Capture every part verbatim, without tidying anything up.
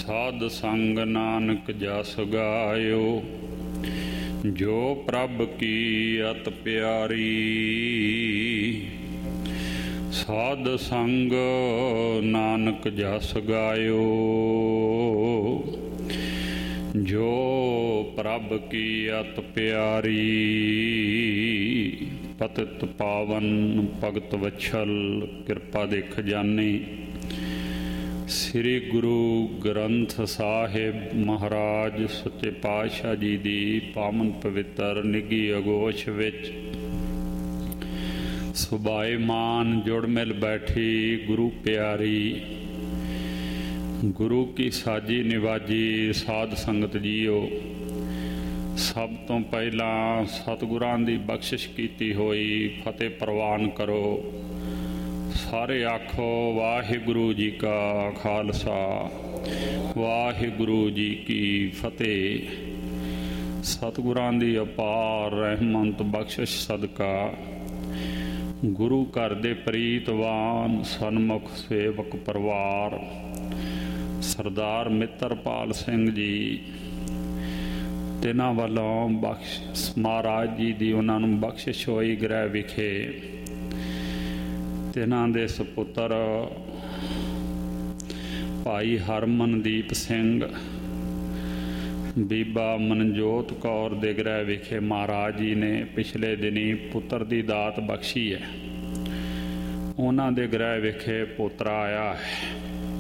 ਸਾਧ ਸੰਗ ਨਾਨਕ ਜਸ ਗਾਇਓ, ਜੋ ਪ੍ਰਭ ਕੀ ਅਤ ਪਿਆਰੀ। ਸਾਧ ਸੰਗ ਨਾਨਕ ਜਸ ਗਾਇਓ, ਜੋ ਪ੍ਰਭ ਕੀ ਅਤ ਪਿਆਰੀ। ਪਤਿਤ ਪਾਵਨ ਭਗਤ ਵਛਲ ਕਿਰਪਾ ਦੇ ਖਜ਼ਾਨੇ, ਸ੍ਰੀ ਗੁਰੂ ਗ੍ਰੰਥ ਸਾਹਿਬ ਮਹਾਰਾਜ ਸੱਚੇ ਪਾਤਸ਼ਾਹ ਜੀ ਦੀ ਪਾਵਨ ਪਵਿੱਤਰ ਨਿੱਘੀ ਅਗੋਸ਼ ਵਿੱਚ ਸੁਭਾਏਮਾਨ ਜੁੜ ਮਿਲ ਬੈਠੀ ਗੁਰੂ ਪਿਆਰੀ, ਗੁਰੂ ਕੀ ਸਾਜੀ ਨਿਵਾਜੀ ਸਾਧ ਸੰਗਤ ਜੀਓ। ਸਭ ਤੋਂ ਪਹਿਲਾਂ ਸਤਿਗੁਰਾਂ ਦੀ ਬਖਸ਼ਿਸ਼ ਕੀਤੀ ਹੋਈ ਫਤਿਹ ਪ੍ਰਵਾਨ ਕਰੋ। ਸਾਰੇ ਆਖੋ ਵਾਹਿਗੁਰੂ ਜੀ ਕਾ ਖਾਲਸਾ, ਵਾਹਿਗੁਰੂ ਜੀ ਕੀ ਫਤਿਹ। ਸਤਿਗੁਰਾਂ ਦੀ ਅਪਾਰ ਰਹਿਮਤ ਬਖਸ਼ਿਸ਼ ਸਦਕਾ ਗੁਰੂ ਘਰ ਦੇ ਪ੍ਰੀਤਵਾਨ ਸਨਮੁਖ ਸੇਵਕ ਪਰਿਵਾਰ ਸਰਦਾਰ ਮਿੱਤਰਪਾਲ ਸਿੰਘ ਜੀ, ਤਿਨਾਂ ਵੱਲੋਂ ਬਖਸ਼ ਮਹਾਰਾਜ ਜੀ ਦੀ ਉਹਨਾਂ ਨੂੰ ਬਖਸ਼ਿਸ਼ ਹੋਈ ਗ੍ਰਹਿ ਵਿਖੇ ਤਿਨਾਂ ਦੇ ਸਪੁੱਤਰ ਭਾਈ ਹਰਮਨਦੀਪ ਸਿੰਘ, ਬੀਬਾ ਮਨਜੋਤ ਕੌਰ ਦੇ ਗ੍ਰਹਿ ਵਿਖੇ ਮਹਾਰਾਜ ਜੀ ਨੇ ਪਿਛਲੇ ਦਿਨੀ ਪੁੱਤਰ ਦੀ ਦਾਤ ਬਖਸ਼ੀ ਹੈ। ਉਹਨਾਂ ਦੇ ਗ੍ਰਹਿ ਵਿਖੇ ਪੋਤਰਾ ਆਇਆ ਹੈ।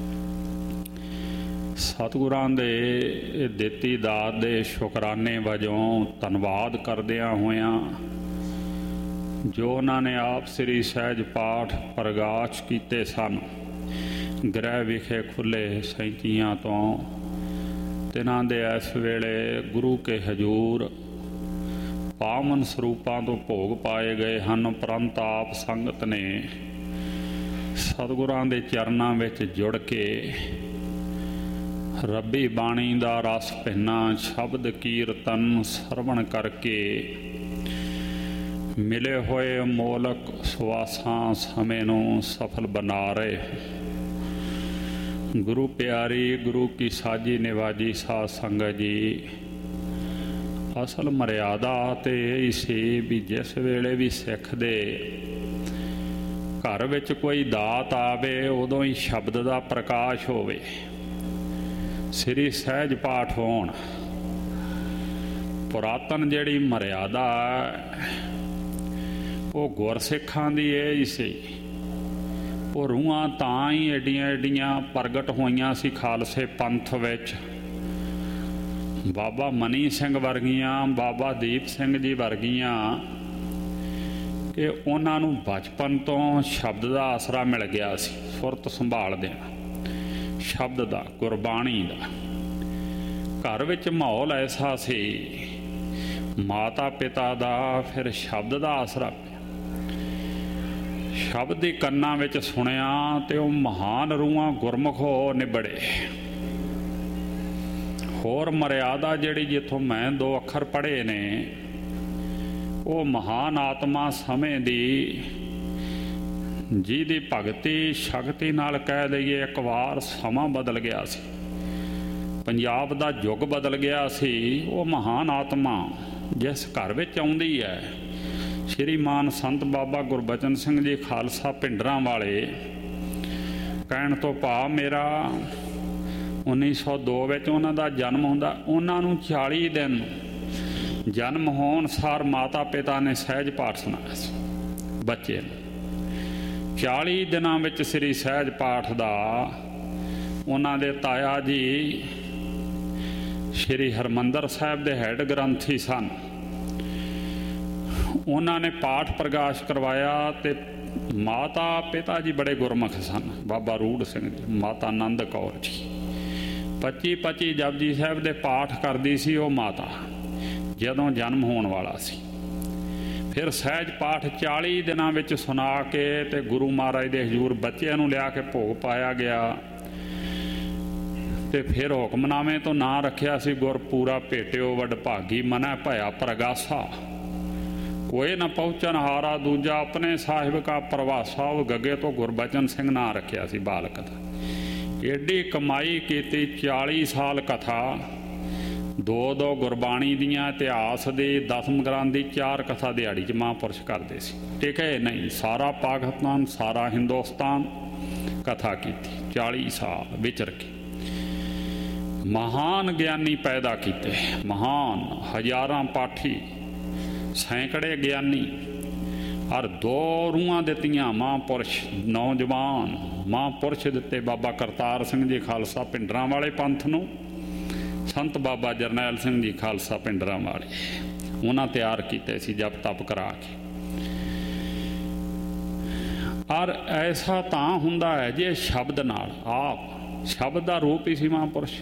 ਸਤਿਗੁਰਾਂ ਦੇ ਦਿੱਤੀ ਦਾਤ ਦੇ ਸ਼ੁਕਰਾਨੇ ਵਜੋਂ ਧੰਨਵਾਦ ਕਰਦਿਆਂ ਹੋਇਆਂ ਜੋ ਉਹਨਾਂ ਨੇ ਆਪ ਸ੍ਰੀ ਸਹਿਜ ਪਾਠ ਪ੍ਰਗਾਸ਼ ਕੀਤੇ ਸਨ, ਗ੍ਰਹਿ ਵਿਖੇ ਖੁੱਲ੍ਹੇ ਸੈਂਤੀਆਂ ਤੋਂ ਤਿਨਾਂ ਦੇ ਇਸ ਵੇਲੇ ਗੁਰੂ ਕੇ ਹਜ਼ੂਰ ਪਾਵਨ ਸਰੂਪਾਂ ਤੋਂ ਭੋਗ ਪਾਏ ਗਏ ਹਨ। ਉਪਰੰਤ ਆਪ ਸੰਗਤ ਨੇ ਸਤਿਗੁਰਾਂ ਦੇ ਚਰਨਾਂ ਵਿੱਚ ਜੁੜ ਕੇ ਰੱਬੀ ਬਾਣੀ ਦਾ ਰਸ ਭਿੰਨਾ ਸ਼ਬਦ ਕੀਰਤਨ ਸਰਵਣ ਕਰਕੇ ਮਿਲੇ ਹੋਏ ਅਮੋਲਕ ਸੁਆਸਾਂ ਸਮੇਂ ਨੂੰ ਸਫਲ ਬਣਾ ਰਹੇ। ਗੁਰੂ ਪਿਆਰੀ, ਗੁਰੂ ਕੀ ਸਾਜੀ ਨਿਵਾਜੀ ਸਾਧ ਸੰਗਤ ਜੀ, ਅਸਲ ਮਰਿਆਦਾ ਤੇ ਇਹ ਸੀ ਵੀ ਜਿਸ ਵੇਲੇ ਵੀ ਸਿੱਖ ਦੇ ਘਰ ਵਿੱਚ ਕੋਈ ਦਾਤ ਆਵੇ ਉਦੋਂ ਹੀ ਸ਼ਬਦ ਦਾ ਪ੍ਰਕਾਸ਼ ਹੋਵੇ, ਸ੍ਰੀ ਸਹਿਜ ਪਾਠ ਹੋਣ। ਪੁਰਾਤਨ ਜਿਹੜੀ ਮਰਿਆਦਾ ਉਹ ਗੁਰਸਿੱਖਾਂ ਦੀ ਇਹ ਹੀ ਸੀ। ਉਹ ਰੂਹਾਂ ਤਾਂ ਹੀ ਐਡੀਆਂ ਐਡੀਆਂ ਪ੍ਰਗਟ ਹੋਈਆਂ ਸੀ ਖਾਲਸੇ ਪੰਥ ਵਿੱਚ। ਬਾਬਾ ਮਨੀ ਸਿੰਘ ਵਰਗੀਆਂ, ਬਾਬਾ ਦੀਪ ਸਿੰਘ ਜੀ ਵਰਗੀਆਂ, ਕਿ ਉਹਨਾਂ ਨੂੰ ਬਚਪਨ ਤੋਂ ਸ਼ਬਦ ਦਾ ਆਸਰਾ ਮਿਲ ਗਿਆ ਸੀ, ਸੁਰਤ ਸੰਭਾਲਦਿਆਂ ਸ਼ਬਦ ਦਾ, ਗੁਰਬਾਣੀ ਦਾ। ਘਰ ਵਿੱਚ ਮਾਹੌਲ ਐਸਾ ਸੀ, ਮਾਤਾ ਪਿਤਾ ਦਾ ਫਿਰ ਸ਼ਬਦ ਦਾ ਆਸਰਾ ਪਿਆ। ਸ਼ਬਦ ਦੀ ਕੰਨਾਂ ਵਿੱਚ ਸੁਣਿਆ ਤੇ ਉਹ ਮਹਾਨ ਰੂਹਾਂ ਗੁਰਮੁਖ ਹੋ ਨਿਬੜੇ। ਹੋਰ ਮਰਿਆਦਾ ਜਿਹੜੀ ਜਿੱਥੋਂ ਮੈਂ ਦੋ ਅੱਖਰ ਪੜ੍ਹੇ ਨੇ, ਉਹ ਮਹਾਨ ਆਤਮਾ ਸਮੇਂ ਦੀ ਜਿਹਦੀ ਭਗਤੀ ਸ਼ਕਤੀ ਨਾਲ ਕਹਿ ਲਈਏ ਇੱਕ ਵਾਰ ਸਮਾਂ ਬਦਲ ਗਿਆ ਸੀ, ਪੰਜਾਬ ਦਾ ਯੁੱਗ ਬਦਲ ਗਿਆ ਸੀ। ਉਹ ਮਹਾਨ ਆਤਮਾ ਜਿਸ ਘਰ ਵਿੱਚ ਆਉਂਦੀ ਹੈ, ਸ਼੍ਰੀਮਾਨ ਸੰਤ ਬਾਬਾ ਗੁਰਬਚਨ ਸਿੰਘ ਜੀ ਖਾਲਸਾ ਭਿੰਡਰਾਂ ਵਾਲੇ, ਕਹਿਣ ਤੋਂ ਭਾਵ ਮੇਰਾ ਉੱਨੀ ਸੌ ਦੋ ਵਿੱਚ ਉਹਨਾਂ ਦਾ ਜਨਮ ਹੁੰਦਾ। ਉਹਨਾਂ ਨੂੰ ਚਾਲੀ ਦਿਨ ਜਨਮ ਹੋਣ ਸਾਰ ਮਾਤਾ ਪਿਤਾ ਨੇ ਸਹਿਜ ਪਾਠ ਸੁਣਾਇਆ ਸੀ ਬੱਚੇ ਨੂੰ। ਚਾਲੀ ਦਿਨਾਂ ਵਿੱਚ ਸ੍ਰੀ ਸਹਿਜ ਪਾਠ ਦਾ ਉਹਨਾਂ ਦੇ ਤਾਇਆ ਜੀ ਸ਼੍ਰੀ ਹਰਿਮੰਦਰ ਸਾਹਿਬ ਦੇ ਹੈੱਡ ਗ੍ਰੰਥੀ ਸਨ। ਉਹਨਾਂ ਨੇ ਪਾਠ ਪ੍ਰਕਾਸ਼ ਕਰਵਾਇਆ ਤੇ ਮਾਤਾ ਪਿਤਾ ਜੀ ਬੜੇ ਗੁਰਮੁਖ ਸਨ। ਬਾਬਾ ਰੂੜ ਸਿੰਘ ਜੀ, ਮਾਤਾ ਆਨੰਦ ਕੌਰ ਜੀ, ਪੱਚੀ ਪੱਚੀ ਜਪਜੀ ਸਾਹਿਬ ਦੇ ਪਾਠ ਕਰਦੀ ਸੀ ਉਹ ਮਾਤਾ ਜਦੋਂ ਜਨਮ ਹੋਣ ਵਾਲਾ ਸੀ। ਫਿਰ ਸਹਿਜ ਪਾਠ ਚਾਲੀ ਦਿਨਾਂ ਵਿੱਚ ਸੁਣਾ ਕੇ ਤੇ ਗੁਰੂ ਮਹਾਰਾਜ ਦੇ ਹਜ਼ੂਰ ਬੱਚਿਆਂ ਨੂੰ ਲਿਆ ਕੇ ਭੋਗ ਪਾਇਆ ਗਿਆ। ਤੇ ਫਿਰ ਹੁਕਮਨਾਮੇ ਤੋਂ ਨਾਂ ਰੱਖਿਆ ਸੀ ਗੁਰਪੂਰਾ ਭੇਟਿਓ ਵਡਭਾਗੀ ਮਨੈ ਭਇਆ ਪ੍ਰਗਾਸਾ, ਕੋਏ ਨਾ ਪਹੁੰਚਣ ਹਾਰਾ ਦੂਜਾ ਆਪਣੇ ਸਾਹਿਬ ਕਾ ਪ੍ਰਵਾਸਾ। ਉਹ ਗੱਗੇ ਤੋਂ ਗੁਰਬਚਨ ਸਿੰਘ ਨਾਂ ਰੱਖਿਆ ਸੀ ਬਾਲਕ ਦਾ। एडी कमाई की चाली साल कथा, दो दो गुरबाणी दियां इतिहास दे दसम ग्रंथ दी चार कथा दिहाड़ी च महापुरुष करते सी। टिके नहीं, सारा पाकिस्तान सारा हिंदुस्तान कथा की चाली साल विचर के। महान ज्ञानी पैदा किए, महान हजारां पाठी, सैकड़े ज्ञानी और दो रूहां दित्तियां महापुरुष, नौजवान महापुरुष दिते। बाबा करतार सिंह जी खालसा पिंडरां वाले पंथ नूं, संत बाबा जरनैल सिंह जी खालसा पिंडरां वाले, उन्हां तैयार कीते सी जप तप करा के। और ऐसा तां हुंदा है जे शब्द नाल, आप शब्द दा रूप ही सी महापुरुष।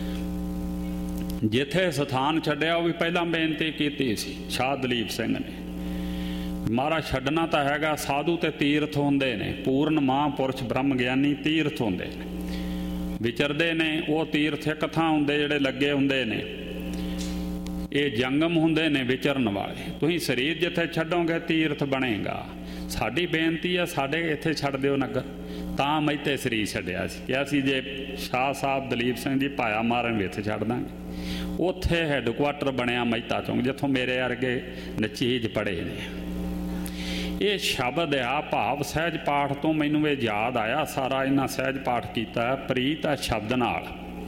जिथे स्थान छड्डिया वो भी पहला बेनती की सी शाह दलीप सिंह ने, मारा छड्डना तो हैगा, साधु ते तीर्थ होंदे ने, पूर्ण महापुरुष ब्रह्म ज्ञानी तीर्थ होंदे ने, विचरदे ने। वो तीर्थ एक थां हुंदे जिहड़े लगे हुंदे ने, ये जंगम हुंदे ने विचरन वाले। तुसीं शरीर जिथे छड्डोगे तीर्थ बनेगा। साडी बेनती है साडे इत्थे छड्ड दिओ नगर, तां मैते शरीर छड्डिया सी। किहा सी जे शाह साहब दलीप सिंह जी पाया मारन भी इत्थे छड्ड दांगे। उत्थे हैडकुआटर बनया मैता चौंक, जिथों मेरे वर्गे नचीज पढ़े ने। ये शब्द आ भाव सहज पाठ तो मैनूं ये याद आया, सारा इन्हां सहज पाठ कीता प्रीत है शब्द नाल।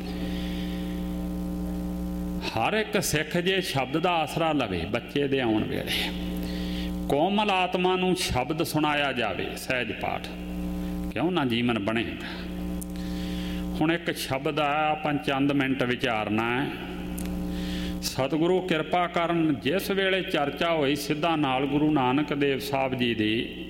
हर एक सिख जे शब्द का आसरा लवे, बच्चे दे आउण वेले कोमल आत्मा नूं शब्द सुनाया जावे, सहज पाठ क्यों ना जीवन बनेगा। हुण एक शब्द आ आपां चंद मिनट विचारना है। सतगुरु किरपा करन जिस वेले चर्चा हुई सिद्धा नाल गुरु नानक देव साहब जी दी,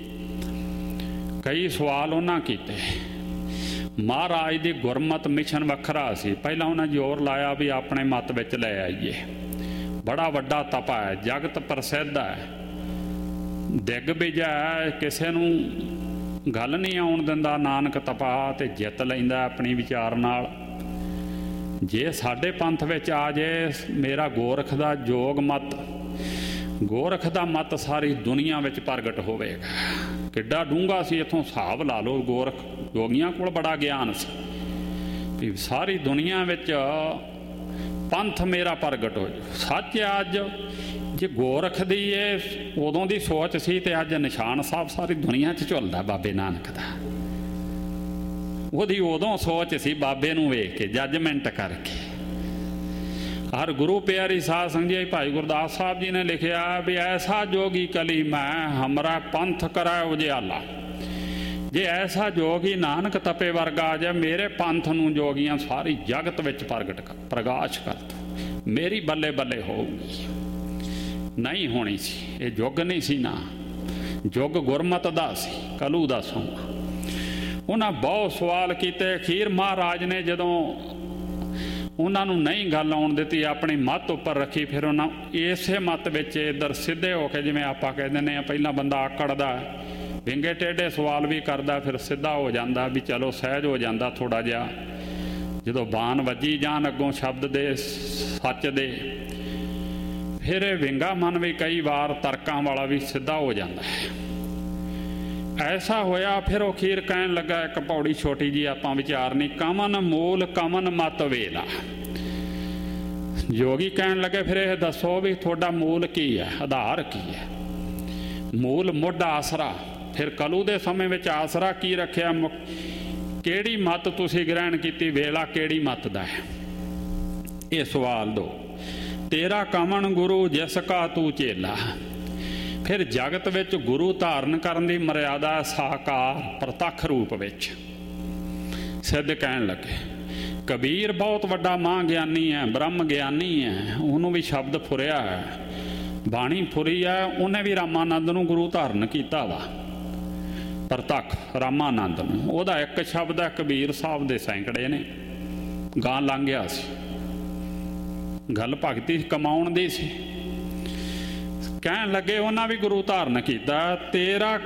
कई सवाल उन्हां कीते। महाराज दी गुरमत मिशन वखरा सी। पहला उन्हें जोर लाया भी अपने मत विच ले आइए, बड़ा वड्डा तपा है, जगत प्रसिद्ध है, दिग्विजय है, किसी नूं गल नहीं आउण दिंदा नानक तपा ते जित लैंदा अपनी विचार नाल। जे साडे पंथ विच आ जाए मेरा गोरख दा जोग मत, गोरख दा मत सारी दुनिया विच प्रगट होवेगा। किड्डा डूंगा सी, इथों हिसाब ला लो। गोरख जोगियां कोल बड़ा ज्ञान सी भी सारी दुनिया विच पंथ मेरा प्रगट हो जाए। सच अज जे गोरख दी ये उदों दी सोच सी ते अज निशान साहब सारी दुनिया च झुलदा बाबे नानक दा। ਉਹਦੀ ਉਦੋਂ ਸੋਚ ਸੀ ਬਾਬੇ ਨੂੰ ਵੇਖ ਕੇ ਜੱਜਮੈਂਟ ਕਰਕੇ। हर गुरु प्यारी साध संगत जी भाई गुरदास साहब जी ने लिखा भी ऐसा जोगी कली मैं हमारा पंथ कराए उजियाला। जे ऐसा जोगी नानक तपे वर्गा आ जाए मेरे पंथ नूं जोगियां सारी जगत विच प्रगट कर प्रकाश कर दो, मेरी बल्ले बल्ले होगी। नहीं होनी सी, ये जुग नहीं सी ना, जुग गुरमत दा सी, कलू दा सोमा। उन्हें बहुत सवाल किए। अखीर महाराज ने जदों उन्होंने नहीं गल आउण दित्ती, अपनी मत उपर रखी, फिर उन्होंने इसे मत विच इधर सीधे होके जिवें आपां कह दिंदे आ पहलां बंदा आकड़दा विंगे टेढ़े सवाल भी करदा फिर सीधा हो जाता भी चलो सहज हो जाता थोड़ा जिहा। जदों बाण वजी जाण अगों शब्द दे सच दे फिर विंगा मन भी कई बार तर्कां वाला भी सीधा हो जाता है। ऐसा होया फिर वो अखीर कहन लगा एक पौड़ी छोटी जी आपां विचारनी, कमन मूल कमन मत वेला। जोगी कहन लगे फिर यह दसो भी थोड़ा मूल की है, आधार की है। मूल मुढ़ आसरा, फिर कलू दे समय में आसरा की रखिया, केड़ी मत तुसी ग्रहण की, वेला केड़ी मत दा है, ये सवाल दो। तेरा कमन गुरु जिसका तू चेला। फिर जगत विच गुरु धारण करन दी मर्यादा साकार प्रतख रूप विच सिद्ध कहन लगे। कबीर बहुत वड्डा मां ज्ञानी है, ब्रह्म ज्ञानी है, उन्होंने भी शब्द फुरिया है, बाणी फुरी है, उन्हें भी रामानंद नूं गुरु धारण किया वा प्रतख रामानंद नूं। उहदा एक शब्द है कबीर साहब दे सैकड़े ने, गां लंघ गया सी, गल भगती कमाउण दी सी। कहन लगे उन्हें भी गुरु धारण किया। तेरा